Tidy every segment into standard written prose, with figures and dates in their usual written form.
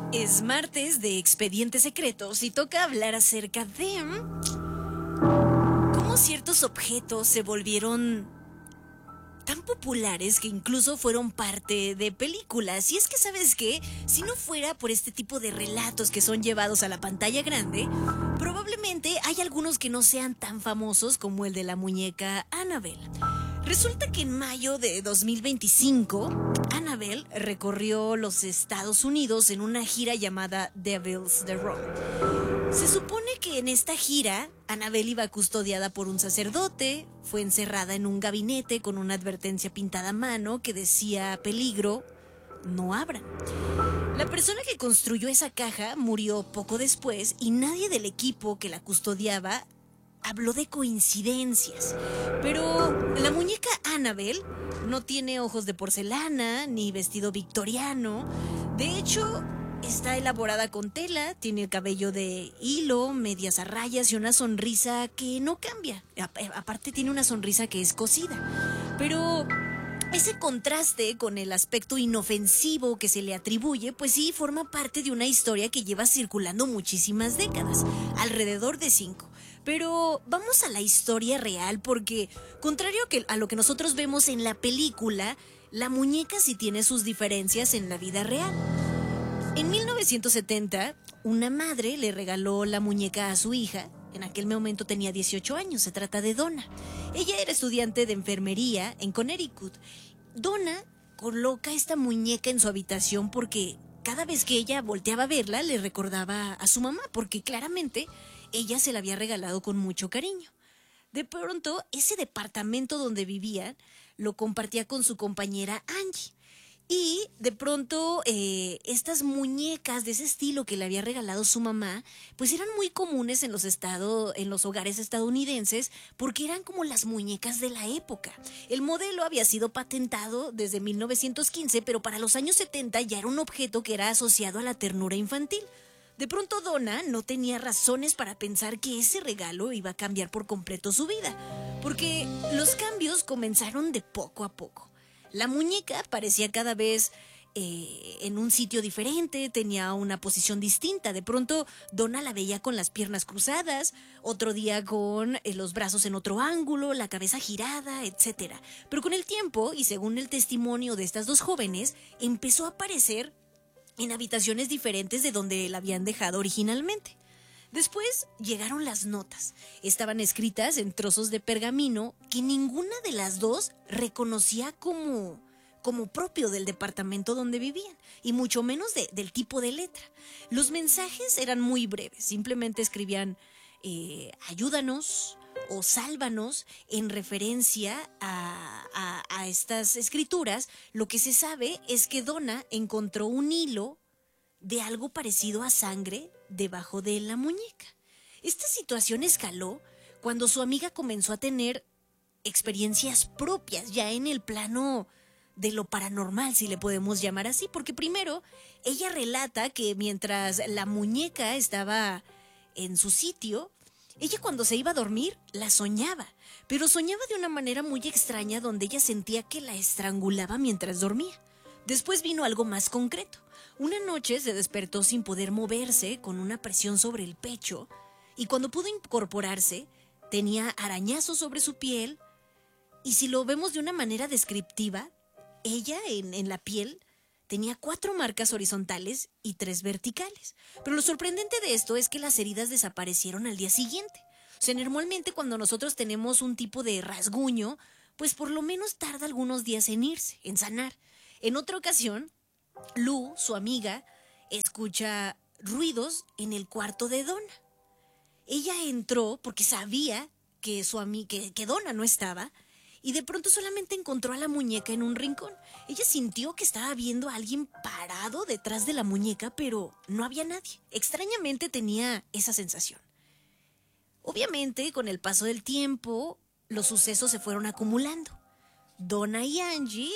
Es martes de Expedientes Secretos y toca hablar acerca de cómo ciertos objetos se volvieron tan populares que incluso fueron parte de películas. Y es que, ¿sabes qué? Si no fuera por este tipo de relatos que son llevados a la pantalla grande, probablemente hay algunos que no sean tan famosos como el de la muñeca Annabelle. Resulta que en mayo de 2025, Annabelle recorrió los Estados Unidos en una gira llamada Devil's the Road. Se supone que en esta gira, Annabelle iba custodiada por un sacerdote, fue encerrada en un gabinete con una advertencia pintada a mano que decía peligro, no abran. La persona que construyó esa caja murió poco después y nadie del equipo que la custodiaba habló de coincidencias. Pero la muñeca Annabelle no tiene ojos de porcelana ni vestido victoriano. De hecho, está elaborada con tela, tiene el cabello de hilo, medias a rayas y una sonrisa que no cambia. Aparte tiene una sonrisa que es cosida. Pero ese contraste con el aspecto inofensivo que se le atribuye, pues sí, forma parte de una historia que lleva circulando muchísimas décadas, alrededor de 5. Pero vamos a la historia real porque, contrario a lo que nosotros vemos en la película, la muñeca sí tiene sus diferencias en la vida real. En 1970, una madre le regaló la muñeca a su hija. En aquel momento tenía 18 años, se trata de Donna. Ella era estudiante de enfermería en Connecticut. Donna coloca esta muñeca en su habitación porque cada vez que ella volteaba a verla le recordaba a su mamá, porque claramente ella se la había regalado con mucho cariño. De pronto, ese departamento donde vivían lo compartía con su compañera Angie. Y de pronto estas muñecas de ese estilo que le había regalado su mamá, pues eran muy comunes en los hogares estadounidenses porque eran como las muñecas de la época. El modelo había sido patentado desde 1915, pero para los años 70 ya era un objeto que era asociado a la ternura infantil. De pronto Donna no tenía razones para pensar que ese regalo iba a cambiar por completo su vida, porque los cambios comenzaron de poco a poco. La muñeca parecía cada vez en un sitio diferente, tenía una posición distinta. De pronto, Donna la veía con las piernas cruzadas, otro día con los brazos en otro ángulo, la cabeza girada, etc. Pero con el tiempo, y según el testimonio de estas dos jóvenes, empezó a aparecer en habitaciones diferentes de donde la habían dejado originalmente. Después llegaron las notas. Estaban escritas en trozos de pergamino que ninguna de las dos reconocía como propio del departamento donde vivían, y mucho menos del tipo de letra. Los mensajes eran muy breves, simplemente escribían ayúdanos o sálvanos en referencia a estas escrituras. Lo que se sabe es que Donna encontró un hilo de algo parecido a sangre debajo de la muñeca. Esta situación escaló cuando su amiga comenzó a tener experiencias propias ya en el plano de lo paranormal, si le podemos llamar así, porque primero ella relata que mientras la muñeca estaba en su sitio, ella cuando se iba a dormir la soñaba, pero soñaba de una manera muy extraña donde ella sentía que la estrangulaba mientras dormía. Después vino algo más concreto. Una noche se despertó sin poder moverse, con una presión sobre el pecho, y cuando pudo incorporarse, tenía arañazos sobre su piel, y si lo vemos de una manera descriptiva, ella en la piel tenía 4 marcas horizontales y 3 verticales. Pero lo sorprendente de esto es que las heridas desaparecieron al día siguiente. O sea, normalmente cuando nosotros tenemos un tipo de rasguño, pues por lo menos tarda algunos días en irse, en sanar. En otra ocasión, Lou, su amiga, escucha ruidos en el cuarto de Donna. Ella entró porque sabía que que Donna no estaba, y de pronto solamente encontró a la muñeca en un rincón. Ella sintió que estaba viendo a alguien parado detrás de la muñeca, pero no había nadie. Extrañamente tenía esa sensación. Obviamente, con el paso del tiempo, los sucesos se fueron acumulando. Donna y Angie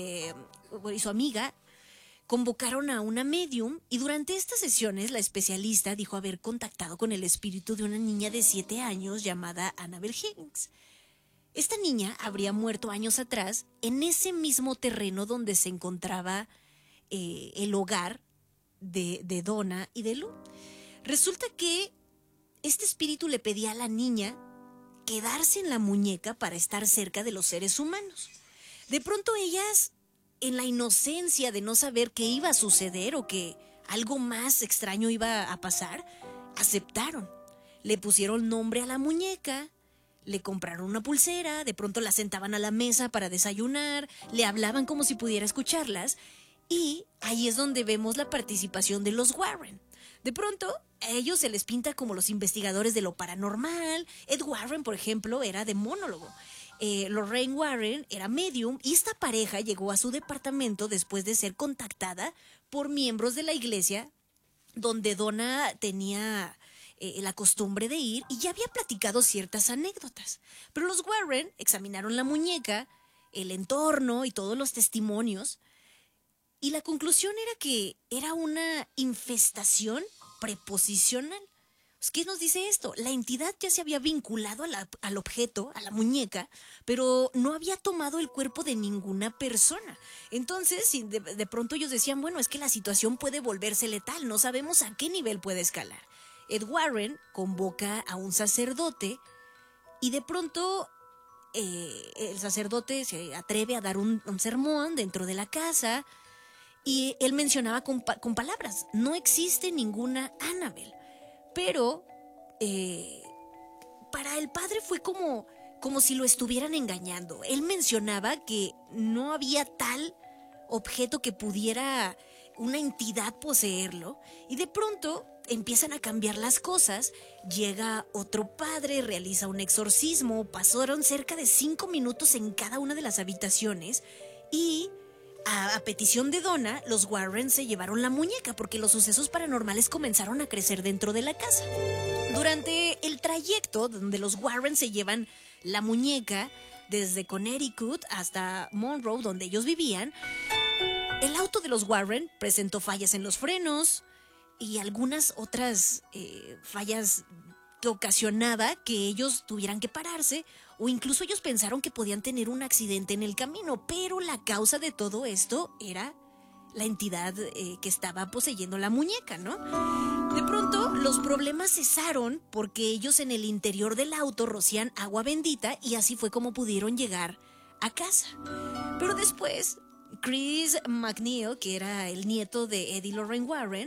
y su amiga convocaron a una medium, y durante estas sesiones la especialista dijo haber contactado con el espíritu de una niña de 7 años llamada Annabelle Higgins. Esta niña habría muerto años atrás en ese mismo terreno donde se encontraba el hogar de Donna y de Lou. Resulta que este espíritu le pedía a la niña quedarse en la muñeca para estar cerca de los seres humanos. De pronto ellas, en la inocencia de no saber qué iba a suceder o que algo más extraño iba a pasar, aceptaron. Le pusieron nombre a la muñeca, le compraron una pulsera, de pronto la sentaban a la mesa para desayunar, le hablaban como si pudiera escucharlas, y ahí es donde vemos la participación de los Warren. De pronto, a ellos se les pinta como los investigadores de lo paranormal. Ed Warren, por ejemplo, era demonólogo. Lorraine Warren era medium, y esta pareja llegó a su departamento después de ser contactada por miembros de la iglesia donde Donna tenía la costumbre de ir, y ya había platicado ciertas anécdotas. Pero los Warren examinaron la muñeca, el entorno y todos los testimonios, y la conclusión era que era una infestación preposicional. ¿Qué nos dice esto? La entidad ya se había vinculado al objeto, a la muñeca, pero no había tomado el cuerpo de ninguna persona. Entonces, de pronto ellos decían, bueno, es que la situación puede volverse letal, no sabemos a qué nivel puede escalar. Ed Warren convoca a un sacerdote y de pronto el sacerdote se atreve a dar un sermón dentro de la casa, y él mencionaba con palabras, no existe ninguna Annabelle. Pero para el padre fue como si lo estuvieran engañando. Él mencionaba que no había tal objeto que pudiera una entidad poseerlo, y de pronto empiezan a cambiar las cosas. Llega otro padre, realiza un exorcismo, pasaron cerca de 5 minutos en cada una de las habitaciones, y a petición de Donna, los Warren se llevaron la muñeca porque los sucesos paranormales comenzaron a crecer dentro de la casa. Durante el trayecto donde los Warren se llevan la muñeca desde Connecticut hasta Monroe, donde ellos vivían, el auto de los Warren presentó fallas en los frenos y algunas otras fallas que ocasionaba que ellos tuvieran que pararse, o incluso ellos pensaron que podían tener un accidente en el camino, pero la causa de todo esto era la entidad que estaba poseyendo la muñeca, ¿no? De pronto los problemas cesaron porque ellos en el interior del auto rocían agua bendita, y así fue como pudieron llegar a casa. Pero después Chris McNeil, que era el nieto de Eddie Lorraine Warren,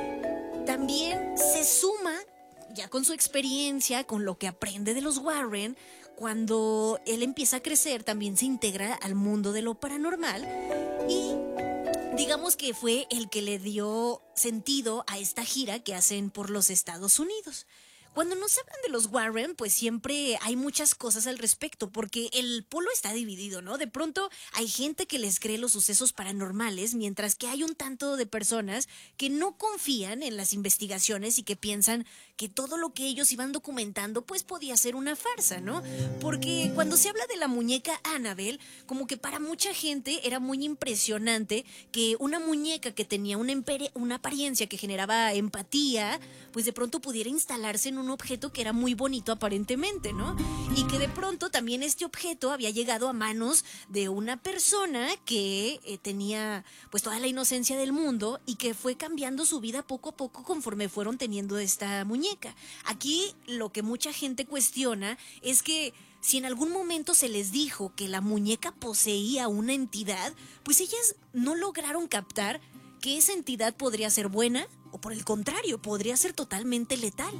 también se suma ya con su experiencia, con lo que aprende de los Warren. Cuando él empieza a crecer, también se integra al mundo de lo paranormal, y digamos que fue el que le dio sentido a esta gira que hacen por los Estados Unidos. Cuando nos hablan de los Warren, pues siempre hay muchas cosas al respecto, porque el polo está dividido, ¿no? De pronto hay gente que les cree los sucesos paranormales, mientras que hay un tanto de personas que no confían en las investigaciones y que piensan que todo lo que ellos iban documentando pues podía ser una farsa, ¿no? Porque cuando se habla de la muñeca Annabelle, como que para mucha gente era muy impresionante que una muñeca que tenía una apariencia que generaba empatía, pues de pronto pudiera instalarse en un objeto que era muy bonito aparentemente, ¿no? Y que de pronto también este objeto había llegado a manos de una persona que tenía pues toda la inocencia del mundo, y que fue cambiando su vida poco a poco conforme fueron teniendo esta muñeca. Aquí lo que mucha gente cuestiona es que si en algún momento se les dijo que la muñeca poseía una entidad, pues ellas no lograron captar que esa entidad podría ser buena o por el contrario, podría ser totalmente letal.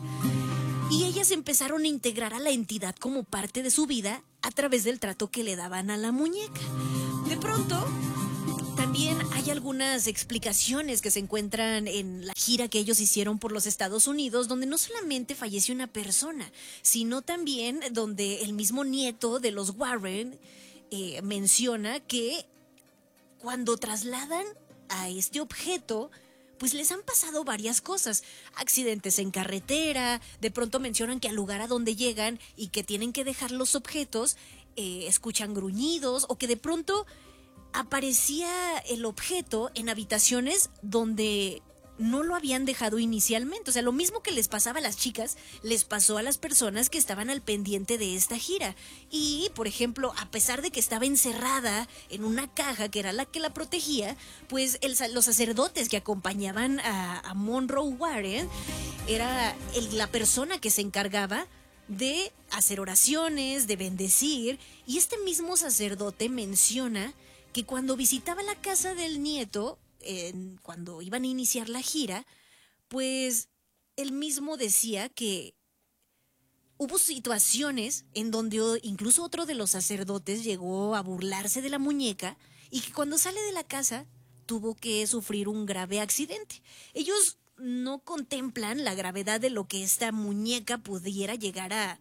Y ellas empezaron a integrar a la entidad como parte de su vida a través del trato que le daban a la muñeca. De pronto, también hay algunas explicaciones que se encuentran en la gira que ellos hicieron por los Estados Unidos, donde no solamente falleció una persona, sino también donde el mismo nieto de los Warren menciona que cuando trasladan a este objeto, pues les han pasado varias cosas, accidentes en carretera, de pronto mencionan que al lugar a donde llegan y que tienen que dejar los objetos, escuchan gruñidos, o que de pronto aparecía el objeto en habitaciones donde no lo habían dejado inicialmente. O sea, lo mismo que les pasaba a las chicas, les pasó a las personas que estaban al pendiente de esta gira. Y, por ejemplo, a pesar de que estaba encerrada en una caja que era la que la protegía, pues los sacerdotes que acompañaban a Monroe Warren era la persona que se encargaba de hacer oraciones, de bendecir. Y este mismo sacerdote menciona que cuando visitaba la casa del nieto, cuando iban a iniciar la gira, pues él mismo decía que hubo situaciones en donde incluso otro de los sacerdotes llegó a burlarse de la muñeca y que cuando sale de la casa tuvo que sufrir un grave accidente. Ellos no contemplan la gravedad de lo que esta muñeca pudiera llegar a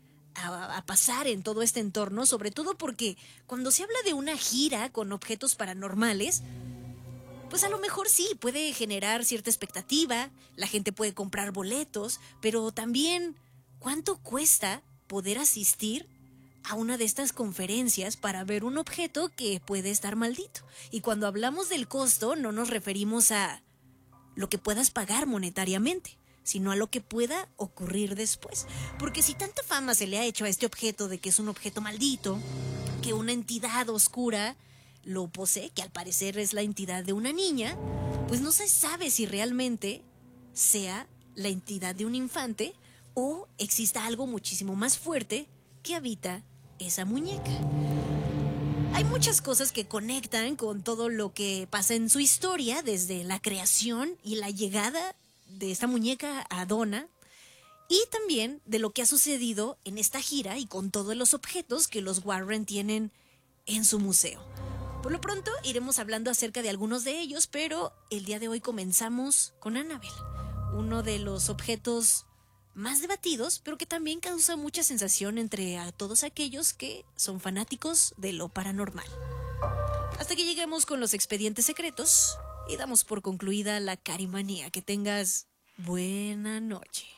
pasar en todo este entorno, sobre todo porque cuando se habla de una gira con objetos paranormales, pues a lo mejor sí, puede generar cierta expectativa, la gente puede comprar boletos, pero también, ¿cuánto cuesta poder asistir a una de estas conferencias para ver un objeto que puede estar maldito? Y cuando hablamos del costo, no nos referimos a lo que puedas pagar monetariamente, sino a lo que pueda ocurrir después. Porque si tanta fama se le ha hecho a este objeto de que es un objeto maldito, que una entidad oscura lo posee, que al parecer es la entidad de una niña, pues no se sabe si realmente sea la entidad de un infante o exista algo muchísimo más fuerte que habita esa muñeca. Hay muchas cosas que conectan con todo lo que pasa en su historia, desde la creación y la llegada de esta muñeca a Donna, y también de lo que ha sucedido en esta gira y con todos los objetos que los Warren tienen en su museo. Por lo pronto iremos hablando acerca de algunos de ellos, pero el día de hoy comenzamos con Annabelle, uno de los objetos más debatidos, pero que también causa mucha sensación entre a todos aquellos que son fanáticos de lo paranormal. Hasta que lleguemos con los expedientes secretos y damos por concluida la carimanía. Que tengas buena noche.